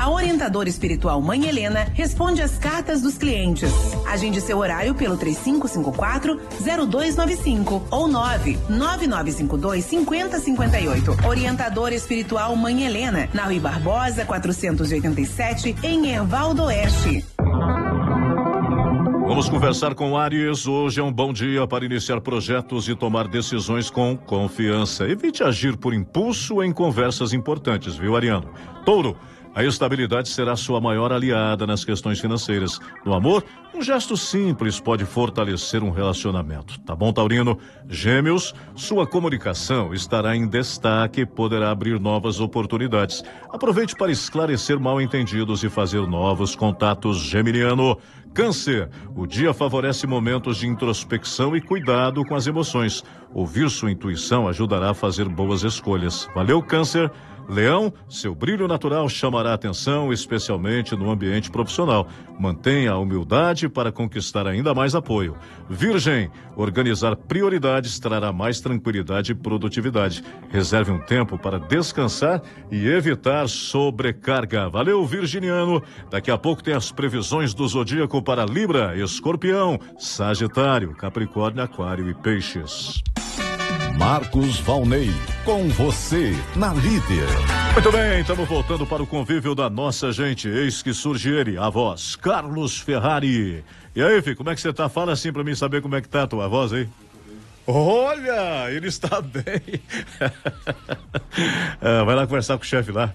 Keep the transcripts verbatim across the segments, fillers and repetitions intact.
A orientadora espiritual Mãe Helena responde às cartas dos clientes. Agende seu horário pelo três cinco cinco quatro, zero dois nove cinco ou nove nove nove cinco dois, cinco zero cinco oito. Orientadora espiritual Mãe Helena, na Rui Barbosa, quatrocentos e oitenta e sete, em Erval do Oeste. Vamos conversar com Áries. Hoje é um bom dia para iniciar projetos e tomar decisões com confiança. Evite agir por impulso em conversas importantes, viu, Ariano? Touro, a estabilidade será sua maior aliada nas questões financeiras. No amor, um gesto simples pode fortalecer um relacionamento. Tá bom, Taurino? Gêmeos, sua comunicação estará em destaque e poderá abrir novas oportunidades. Aproveite para esclarecer mal-entendidos e fazer novos contatos. Geminiano. Câncer, o dia favorece momentos de introspecção e cuidado com as emoções. Ouvir sua intuição ajudará a fazer boas escolhas. Valeu, Câncer. Leão, seu brilho natural chamará a atenção, especialmente no ambiente profissional. Mantenha a humildade para conquistar ainda mais apoio. Virgem, organizar prioridades trará mais tranquilidade e produtividade. Reserve um tempo para descansar e evitar sobrecarga. Valeu, virginiano. Daqui a pouco tem as previsões do zodíaco para Libra, Escorpião, Sagitário, Capricórnio, Aquário e Peixes. Marcos Valnei, com você na Líder. Muito bem, estamos voltando para o convívio da nossa gente. Eis que surge ele, a voz, Carlos Ferrari. E aí, filho, como é que você tá? Fala assim pra mim saber como é que tá a tua voz aí. Olha, ele está bem. ah, vai lá conversar com o chefe lá.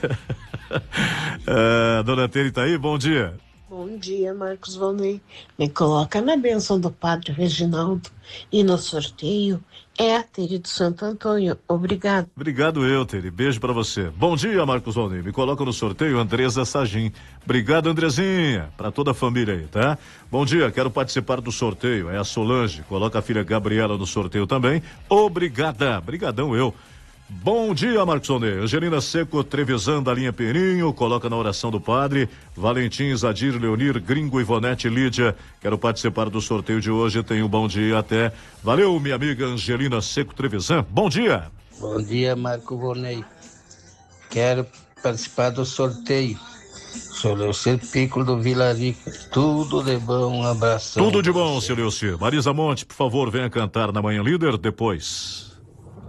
ah, Dona Tere tá aí? Bom dia. Bom dia, Marcos Valnei. Me coloca na bênção do Padre Reginaldo e no sorteio é a Tere do Santo Antônio. Obrigado. Obrigado eu, Tere. Beijo pra você. Bom dia, Marcos Valnei. Me coloca no sorteio Andresa Sagim. Obrigado, Andrezinha. Pra toda a família aí, tá? Bom dia, quero participar do sorteio. É a Solange. Coloca a filha Gabriela no sorteio também. Obrigada. Brigadão eu. Bom dia, Marcos Valnei. Angelina Seco, Trevisan da linha Peninho, coloca na oração do padre. Valentim, Zadir, Leonir, Gringo, Ivonete, Lídia. Quero participar do sorteio de hoje. Tenho um bom dia até. Valeu, minha amiga Angelina Seco, Trevisan. Bom dia. Bom dia, Marcos Valnei. Quero participar do sorteio. Sou Leucir Piccolo do Vila Rica. Tudo de bom, um abraço. Tudo de bom, seu Leucir. Marisa Monte, por favor, venha cantar na Manhã Líder depois.